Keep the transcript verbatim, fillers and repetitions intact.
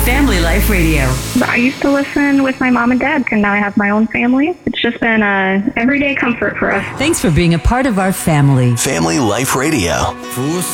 Family Life Radio. I used to listen with my mom and dad, and now I have my own family. It's just been a everyday comfort for us. Thanks for being a part of our family. Family Life Radio. For